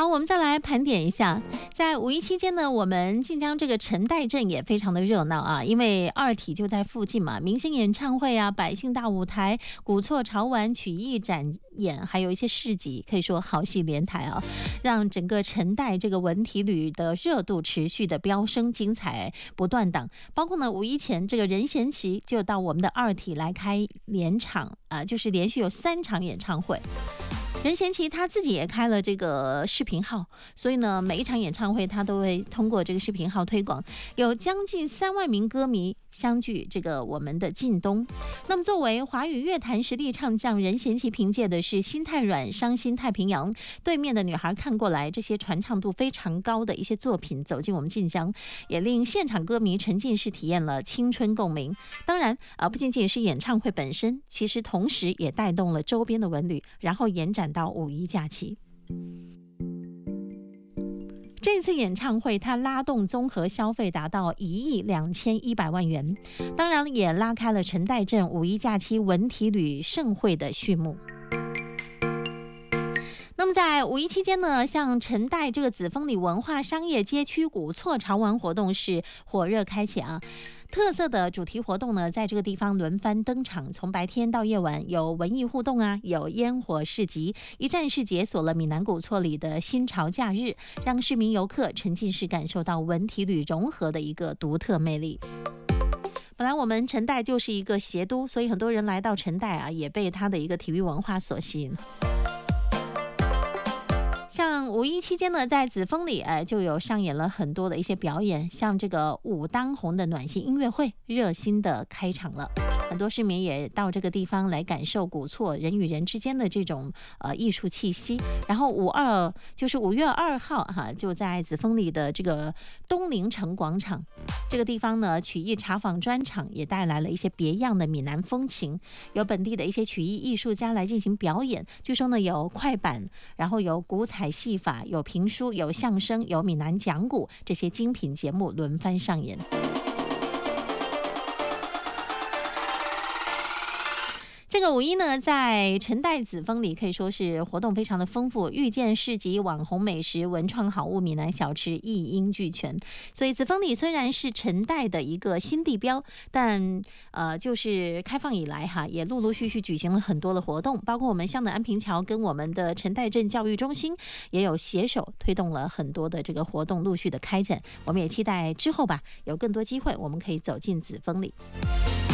好，我们再来盘点一下，在五一期间呢，我们晋江这个陈代镇也非常的热闹啊，因为二体就在附近嘛，明星演唱会啊，百姓大舞台，古厝潮玩曲艺展演，还有一些市集，可以说好戏连台啊，让整个陈代这个文体旅的热度持续的飙升，精彩不断档。包括呢，五一前这个任贤齐就到我们的二体来开连场啊，就是连续有3场演唱会。任贤齐他自己也开了这个视频号，所以呢，每一场演唱会他都会通过这个视频号推广，有将近3万名歌迷相聚这个我们的晋东。那么作为华语乐坛实力唱将，任贤齐凭借的是《心太软》《伤心太平洋》《对面的女孩看过来》这些传唱度非常高的一些作品走进我们晋江，也令现场歌迷沉浸式体验了青春共鸣。当然不仅仅是演唱会本身，其实同时也带动了周边的文旅，然后延展到五一假期。这次演唱会它拉动综合消费达到1亿2100万元，当然也拉开了陈代镇五一假期文体旅盛会的序幕。那么在五一期间呢，像陈代这个紫峰里文化商业街区古厝潮玩活动是火热开启啊。特色的主题活动呢，在这个地方轮番登场，从白天到夜晚有文艺互动啊，有烟火市集，一站式解锁了闽南古厝里的新潮假日，让市民游客沉浸式感受到文体旅融合的一个独特魅力。本来我们陈代就是一个鞋都，所以很多人来到陈代啊，也被它的一个体育文化所吸引。像五一期间呢，在紫峰里就有上演了很多的一些表演，像这个武当红的暖心音乐会热心的开场了。很多市民也到这个地方来感受古厝人与人之间的这种艺术气息。然后5月2号就在紫峰里的这个东陵城广场这个地方呢，曲艺茶坊专场也带来了一些别样的闽南风情，有本地的一些曲艺艺术家来进行表演。据说呢，有快板，然后有古彩戏法，有评书，有相声，有闽南讲古，这些精品节目轮番上演。这个五一呢，在陈代紫峰里可以说是活动非常的丰富，遇见市集、网红美食、文创好物、闽南小吃一应俱全。所以紫峰里虽然是陈代的一个新地标，但就是开放以来也陆陆续续举行了很多的活动，包括我们香港安平桥跟我们的陈代镇教育中心也有携手推动了很多的这个活动陆续的开展。我们也期待之后有更多机会我们可以走进紫峰里。